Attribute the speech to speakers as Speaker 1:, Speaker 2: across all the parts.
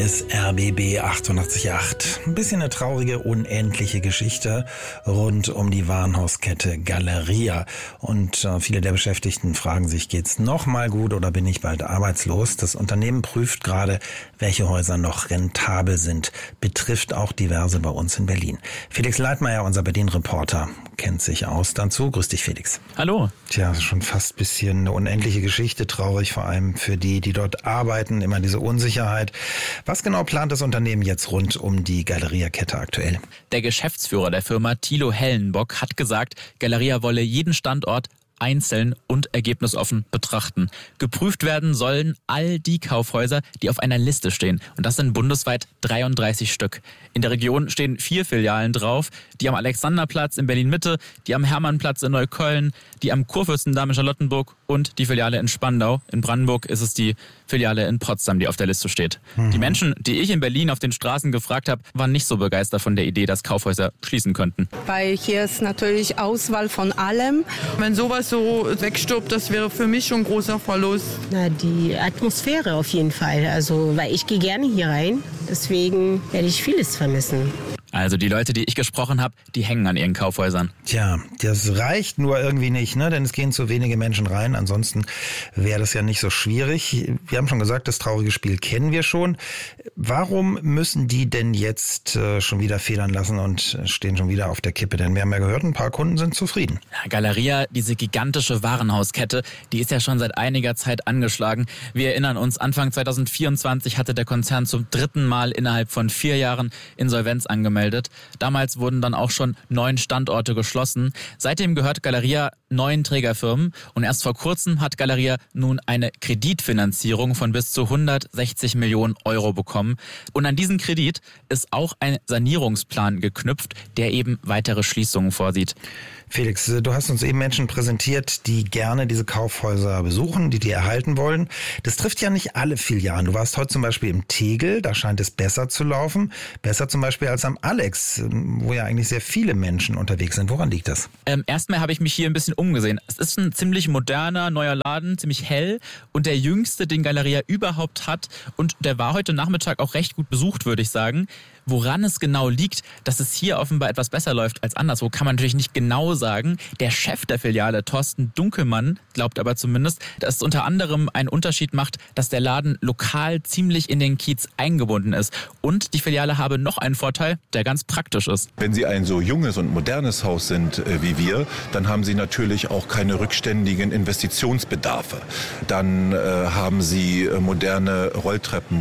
Speaker 1: ist RBB 888. Ein bisschen eine traurige, unendliche Geschichte rund um die Warenhauskette Galeria. Und viele der Beschäftigten fragen sich, geht's noch mal gut oder bin ich bald arbeitslos? Das Unternehmen prüft gerade, welche Häuser noch rentabel sind. Betrifft auch diverse bei uns in Berlin. Felix Leitmeier, unser Berlin-Reporter, kennt sich aus dazu. Grüß dich, Felix.
Speaker 2: Hallo.
Speaker 1: Tja, das ist schon fast ein bisschen eine unendliche Geschichte. Traurig vor allem für die dort arbeiten. Immer diese Unsicherheit. Was genau plant das Unternehmen jetzt rund um die Galeria-Kette aktuell?
Speaker 2: Der Geschäftsführer der Firma, Thilo Hellenbock, hat gesagt, Galeria wolle jeden Standort einzeln und ergebnisoffen betrachten. Geprüft werden sollen all die Kaufhäuser, die auf einer Liste stehen. Und das sind bundesweit 33 Stück. In der Region stehen 4 Filialen drauf. Die am Alexanderplatz in Berlin-Mitte, die am Hermannplatz in Neukölln, die am Kurfürstendamm in Charlottenburg und die Filiale in Spandau. In Brandenburg ist es die Filiale in Potsdam, die auf der Liste steht. Die Menschen, die ich in Berlin auf den Straßen gefragt habe, waren nicht so begeistert von der Idee, dass Kaufhäuser schließen könnten.
Speaker 3: Weil hier ist natürlich Auswahl von allem.
Speaker 4: Wenn sowas so wegstirbt, das wäre für mich schon ein großer Verlust.
Speaker 5: Na, die Atmosphäre auf jeden Fall. Also, weil ich gehe gerne hier rein. Deswegen werde ich vieles vermissen.
Speaker 2: Also die Leute, die ich gesprochen habe, die hängen an ihren Kaufhäusern.
Speaker 1: Tja, das reicht nur irgendwie nicht, ne? Denn es gehen zu wenige Menschen rein. Ansonsten wäre das ja nicht so schwierig. Wir haben schon gesagt, das traurige Spiel kennen wir schon. Warum müssen die denn jetzt schon wieder federn lassen und stehen schon wieder auf der Kippe? Denn wir haben ja gehört, ein paar Kunden sind zufrieden.
Speaker 2: Ja, Galeria, diese gigantische Warenhauskette, die ist ja schon seit einiger Zeit angeschlagen. Wir erinnern uns, Anfang 2024 hatte der Konzern zum 3. Mal innerhalb von 4 Jahren Insolvenz angemeldet. Damals wurden dann auch schon 9 Standorte geschlossen. Seitdem gehört Galeria 9 Trägerfirmen und erst vor kurzem hat Galeria nun eine Kreditfinanzierung von bis zu 160 Millionen Euro bekommen. Und an diesen Kredit ist auch ein Sanierungsplan geknüpft, der eben weitere Schließungen vorsieht.
Speaker 1: Felix, du hast uns eben Menschen präsentiert, die gerne diese Kaufhäuser besuchen, die erhalten wollen. Das trifft ja nicht alle Filialen. Du warst heute zum Beispiel im Tegel, da scheint es besser zu laufen. Besser zum Beispiel als am Alex, wo ja eigentlich sehr viele Menschen unterwegs sind. Woran liegt das?
Speaker 2: Erstmal habe ich mich hier ein bisschen umgesehen. Es ist ein ziemlich moderner, neuer Laden, ziemlich hell und der jüngste, den Galeria überhaupt hat. Und der war heute Nachmittag auch recht gut besucht, würde ich sagen. Woran es genau liegt, dass es hier offenbar etwas besser läuft als anderswo, kann man natürlich nicht genau sagen. Der Chef der Filiale, Thorsten Dunkelmann, glaubt aber zumindest, dass es unter anderem einen Unterschied macht, dass der Laden lokal ziemlich in den Kiez eingebunden ist. Und die Filiale habe noch einen Vorteil, der ganz praktisch ist.
Speaker 6: Wenn Sie ein so junges und modernes Haus sind wie wir, dann haben Sie natürlich auch keine rückständigen Investitionsbedarfe. Dann haben Sie moderne Rolltreppen,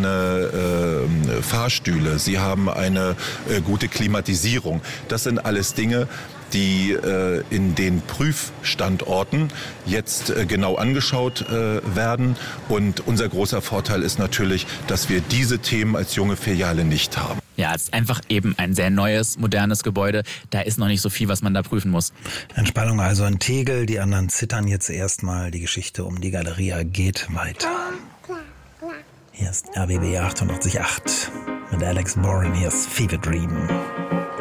Speaker 6: moderne Fahrstühle. Sie haben eine gute Klimatisierung. Das sind alles Dinge, die in den Prüfstandorten jetzt genau angeschaut werden. Und unser großer Vorteil ist natürlich, dass wir diese Themen als junge Filiale nicht haben.
Speaker 2: Ja, es ist einfach eben ein sehr neues, modernes Gebäude. Da ist noch nicht so viel, was man da prüfen muss.
Speaker 1: Entspannung also in Tegel. Die anderen zittern jetzt erstmal. Die Geschichte um die Galeria geht weiter. Hier ist RBB 888 mit Alex Boren. Hier ist Fever Dream.